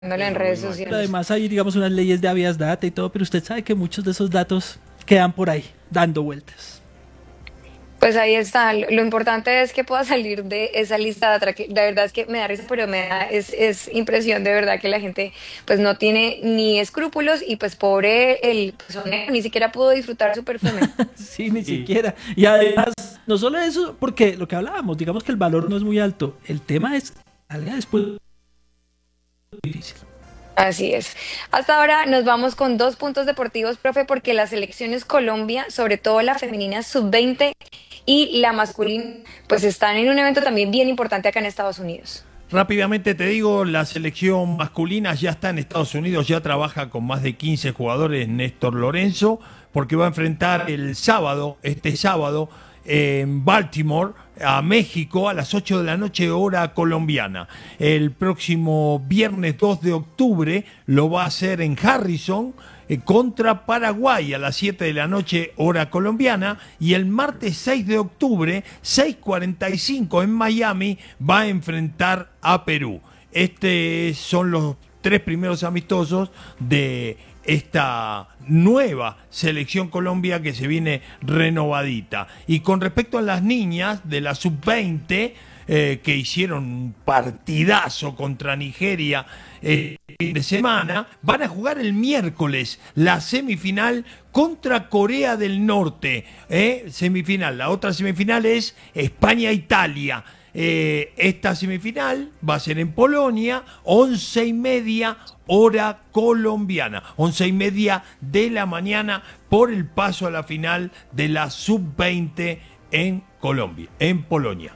en redes sociales. Además hay, digamos, unas leyes de habeas data y todo, pero usted sabe que muchos de esos datos quedan por ahí, dando vueltas. Pues ahí está. Lo importante es que pueda salir de esa lista de atrás. La verdad es que me da risa, pero es impresión de verdad que la gente pues no tiene ni escrúpulos y pues pobre el personaje ni siquiera pudo disfrutar su perfume. Sí, ni siquiera. Y además, no solo eso, porque lo que hablábamos, digamos que el valor no es muy alto. El tema es, salga después difícil. Así es. Hasta ahora nos vamos con dos puntos deportivos, profe, porque las selecciones Colombia, sobre todo la femenina sub-20 y la masculina, pues están en un evento también bien importante acá en Estados Unidos. Rápidamente te digo, la selección masculina ya está en Estados Unidos, ya trabaja con más de 15 jugadores Néstor Lorenzo, porque va a enfrentar el sábado, este sábado, en Baltimore, a México, a las 8 de la noche, hora colombiana. El próximo viernes 2 de octubre lo va a hacer en Harrison, contra Paraguay a las 7 de la noche, hora colombiana, y el martes 6 de octubre, 6:45 en Miami, va a enfrentar a Perú. Estos son los tres primeros amistosos de esta nueva selección Colombia que se viene renovadita. Y con respecto a las niñas de la sub-20, que hicieron un partidazo contra Nigeria fin de semana, van a jugar el miércoles la semifinal contra Corea del Norte. Semifinal. La otra semifinal es España-Italia. Esta semifinal va a ser en Polonia, 11:30 hora colombiana, 11:30 de la mañana, por el paso a la final de la sub-20 en Colombia, en Polonia.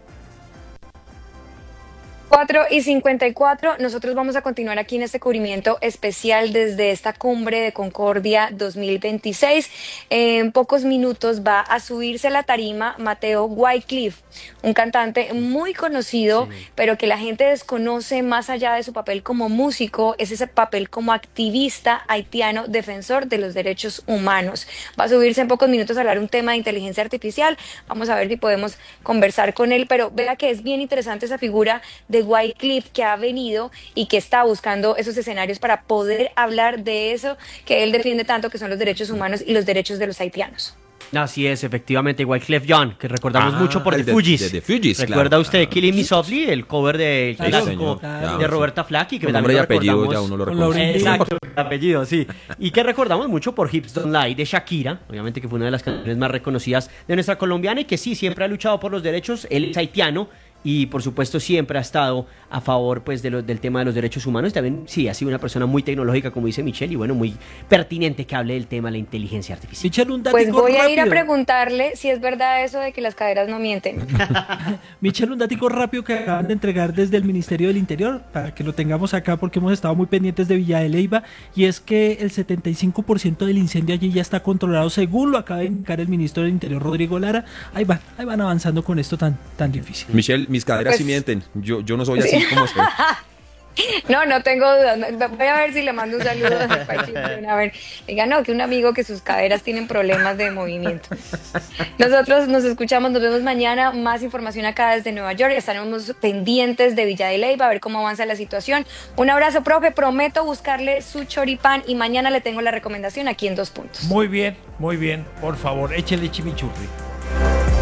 4:54, nosotros vamos a continuar aquí en este cubrimiento especial desde esta cumbre de Concordia 2026. En pocos minutos va a subirse a la tarima Mateo Wycliffe, un cantante muy conocido, sí, pero que la gente desconoce más allá de su papel como músico, es ese papel como activista haitiano, defensor de los derechos humanos. Va a subirse en pocos minutos a hablar un tema de inteligencia artificial. Vamos a ver si podemos conversar con él, pero vea que es bien interesante esa figura de Wycliffe, que ha venido y que está buscando esos escenarios para poder hablar de eso que él defiende tanto, que son los derechos humanos y los derechos de los haitianos. Así es, efectivamente, Wyclef Jean, que recordamos mucho por The Fugees. The Fugees, ¿Recuerda claro, usted Killing Me Softly, el cover del clásico de Roberta Flack? Y que con nombre y apellido ya uno lo reconoce. Exacto, apellido, sí. Y que recordamos mucho por Hips Don't Lie de Shakira, obviamente que fue una de las canciones más reconocidas de nuestra colombiana y que sí, siempre ha luchado por los derechos. Él es haitiano y por supuesto siempre ha estado a favor pues del tema de los derechos humanos. También sí, ha sido una persona muy tecnológica, como dice Michelle, y bueno, muy pertinente que hable del tema de la inteligencia artificial. Michelle, un Pues voy rápido. a ir a preguntarle si es verdad eso de que las caderas no mienten. Michelle, un datico rápido que acaban de entregar desde el Ministerio del Interior, para que lo tengamos acá porque hemos estado muy pendientes de Villa de Leyva, y es que el 75% del incendio allí ya está controlado, según lo acaba de indicar el Ministro del Interior, Rodrigo Lara. Ahí van avanzando con esto tan difícil. Michelle, mis caderas Pues, sí mienten. Yo no soy así como soy. No tengo dudas. Voy a ver si le mando un saludo a ver, diga, no, que un amigo que sus caderas tienen problemas de movimiento. Nosotros nos escuchamos, nos vemos mañana. Más información acá desde Nueva York. Estaremos pendientes de Villa de Leyva a ver cómo avanza la situación. Un abrazo, profe. Prometo buscarle su choripán y mañana le tengo la recomendación aquí en 2 puntos. Muy bien, por favor, échele chimichurri.